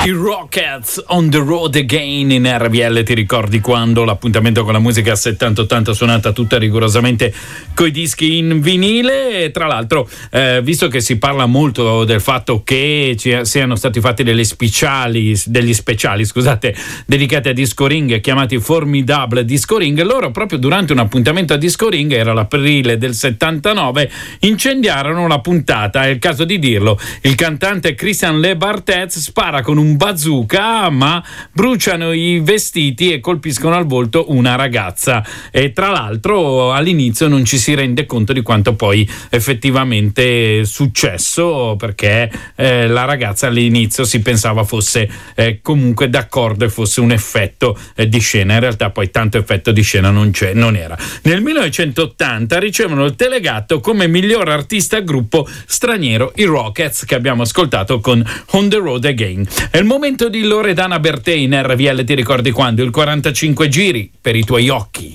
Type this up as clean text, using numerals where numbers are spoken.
I Rockets on the road again in RVL. Ti ricordi quando l'appuntamento con la musica 70-80 suonata tutta rigorosamente coi dischi in vinile? Tra l'altro, visto che si parla molto del fatto che siano stati fatti degli speciali, scusate, dedicati a Disco Ring, chiamati Formidable Disco Ring, loro proprio durante un appuntamento a Disco Ring, era l'aprile del 79, incendiarono la puntata. È il caso di dirlo. Il cantante Christian Le Barthez spara con un bazooka, ma bruciano i vestiti e colpiscono al volto una ragazza, e tra l'altro all'inizio non ci si rende conto di quanto poi effettivamente è successo, perché la ragazza all'inizio si pensava fosse comunque d'accordo e fosse un effetto di scena. In realtà poi tanto effetto di scena non era. Nel 1980 ricevono il Telegatto come miglior artista gruppo straniero i Rockets, che abbiamo ascoltato con On the Road Again. È il momento di Loredana Bertè in RVL. Ti ricordi quando? Il 45 giri per i tuoi occhi.